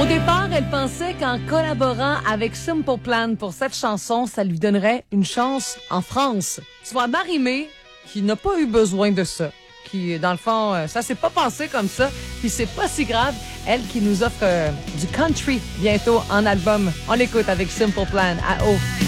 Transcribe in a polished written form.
départ, elle pensait qu'en collaborant avec Simple Plan pour cette chanson, ça lui donnerait une chance en France. Tu vois, Marie-Mé, qui n'a pas eu besoin de ça, qui, dans le fond, ça s'est pas passé comme ça, puis c'est pas si grave. Elle qui nous offre du country bientôt en album. On l'écoute avec Simple Plan à haut.